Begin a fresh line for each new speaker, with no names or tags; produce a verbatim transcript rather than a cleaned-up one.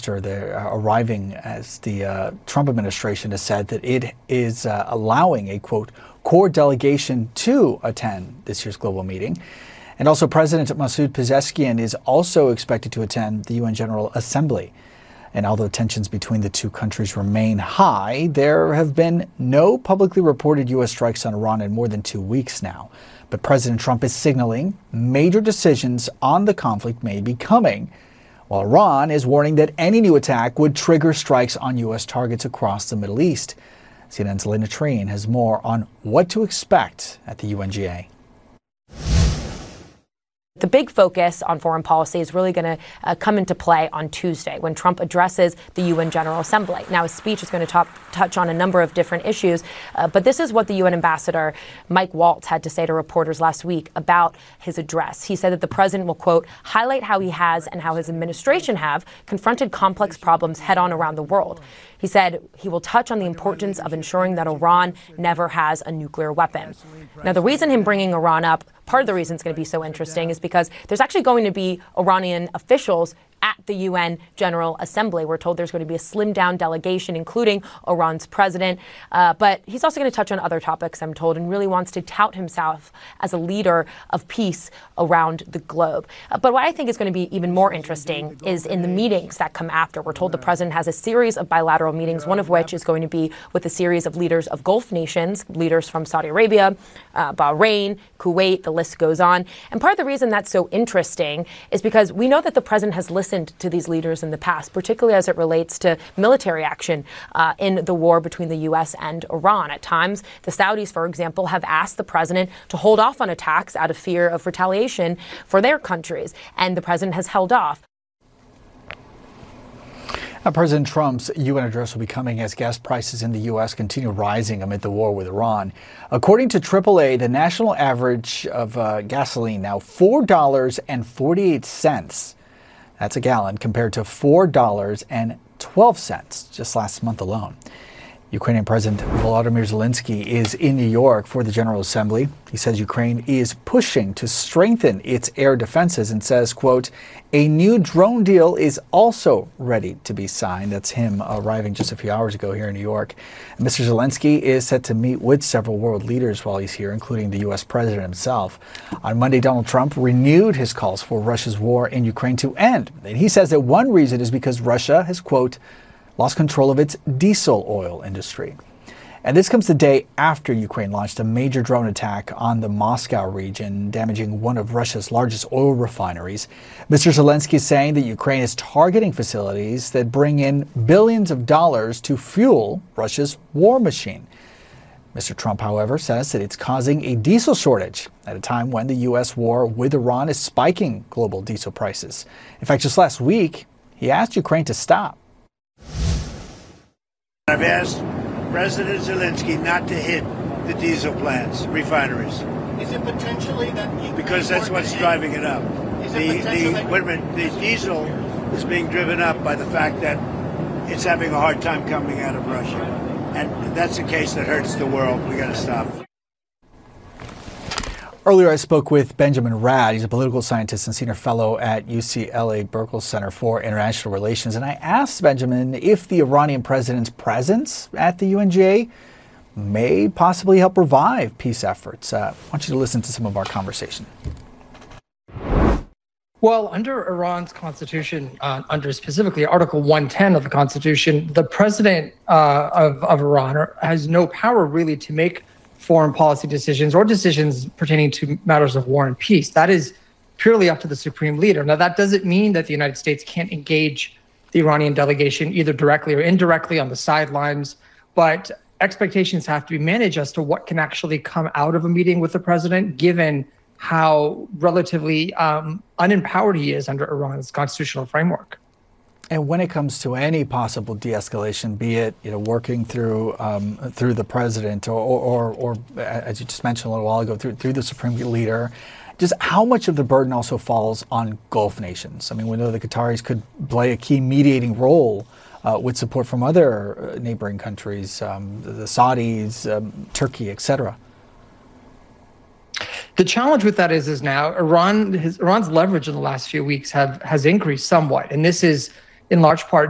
ambassador there uh, arriving as the uh, Trump administration has said that it is uh, allowing a, quote, core delegation to attend this year's global meeting. And also President Masoud Pezeshkian is also expected to attend the U N General Assembly. And although tensions between the two countries remain high, there have been no publicly reported U S strikes on Iran in more than two weeks now. But President Trump is signaling major decisions on the conflict may be coming, while Iran is warning that any new attack would trigger strikes on U S targets across the Middle East. C N N's Elena Treen has more on what to expect at the U N G A.
The big focus on foreign policy is really going to uh, come into play on Tuesday when Trump addresses the U N General Assembly. Now, his speech is going to top, touch on a number of different issues, uh, but this is what the U N Ambassador Mike Waltz had to say to reporters last week about his address. He said that the president will, quote, highlight how he has and how his administration have confronted complex problems head on around the world. He said he will touch on the importance of ensuring that Iran never has a nuclear weapon. Now, the reason him bringing Iran up, part of the reason it's going to be so interesting is because there's actually going to be Iranian officials at the U N General Assembly. We're told there's going to be a slimmed down delegation, including Iran's president. Uh, but he's also going to touch on other topics, I'm told, and really wants to tout himself as a leader of peace around the globe. Uh, but what I think is going to be even more interesting is in the meetings that come after. We're told the president has a series of bilateral meetings, one of which is going to be with a series of leaders of Gulf nations, leaders from Saudi Arabia, uh, Bahrain, Kuwait, the list goes on. And part of the reason that's so interesting is because we know that the president has listened to these leaders in the past, particularly as it relates to military action uh, in the war between the U S and Iran. At times, the Saudis, for example, have asked the president to hold off on attacks out of fear of retaliation for their countries, and the president has held off.
Now, President Trump's U N address will be coming as gas prices in the U S continue rising amid the war with Iran. According to triple A, the national average of uh, gasoline now four dollars and forty-eight cents. That's a gallon compared to four dollars and twelve cents just last month alone. Ukrainian President Volodymyr Zelensky is in New York for the General Assembly. He says Ukraine is pushing to strengthen its air defenses and says, quote, a new drone deal is also ready to be signed. That's him arriving just a few hours ago here in New York. And Mister Zelensky is set to meet with several world leaders while he's here, including the U S president himself. On Monday, Donald Trump renewed his calls for Russia's war in Ukraine to end. And he says that one reason is because Russia has, quote, lost control of its diesel oil industry. And this comes the day after Ukraine launched a major drone attack on the Moscow region, damaging one of Russia's largest oil refineries. Mister Zelensky is saying that Ukraine is targeting facilities that bring in billions of dollars to fuel Russia's war machine. Mister Trump, however, says that it's causing a diesel shortage at a time when the U S war with Iran is spiking global diesel prices. In fact, just last week, he asked Ukraine to stop.
I've asked President Zelensky not to hit the diesel plants, refineries.
Is it potentially that you
because that's what's driving it up.
Is
the,
it
the,
that
wait a minute, the diesel is being driven up by the fact that it's having a hard time coming out of Russia. And that's a case that hurts the world. We got to stop.
Earlier, I spoke with Benjamin Radd. He's a political scientist and senior fellow at U C L A Berkel Center for International Relations. And I asked Benjamin if the Iranian president's presence at the U N G A may possibly help revive peace efforts. Uh, I want you to listen to some of our conversation.
Well, under Iran's constitution, uh, under specifically Article one ten of the Constitution, the president uh, of, of Iran has no power really to make foreign policy decisions or decisions pertaining to matters of war and peace. That is purely up to the supreme leader. Now, that doesn't mean that the United States can't engage the Iranian delegation either directly or indirectly on the sidelines, but expectations have to be managed as to what can actually come out of a meeting with the president, given how relatively um, unempowered he is under Iran's constitutional framework.
And when it comes to any possible de-escalation, be it you know working through um, through the president or, or, or, as you just mentioned a little while ago, through through the supreme leader, just how much of the burden also falls on Gulf nations? I mean, we know the Qataris could play a key mediating role uh, with support from other neighboring countries, um, the Saudis, um, Turkey, et cetera.
The challenge with that is, is now Iran, his, Iran's leverage in the last few weeks have has increased somewhat, and this is in large part